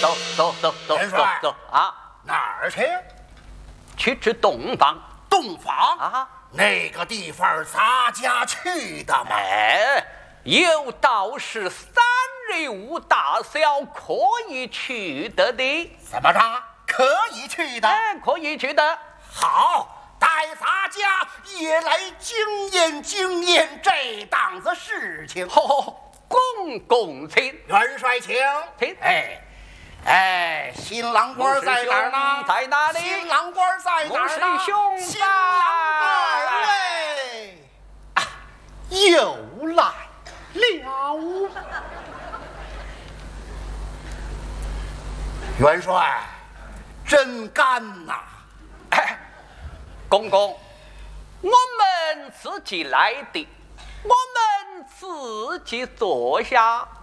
走啊！ 哪儿去？ 去吃洞房。 洞房啊？ 那个地方咱家去的嘛？ 哎，有道是三日无大小可以去的的。 怎么着？可以去的？ 哎，可以去的。 好，待咱家也来经验经验这档子事情。 公公请。 元帅请。 请。 哎，新郎官在哪儿呢？ 在哪里？ 新郎官在哪儿呢？ 兄新郎官哎，又来了。元帅，真干呐！ 哎，公公，我们自己来的，我们自己坐下。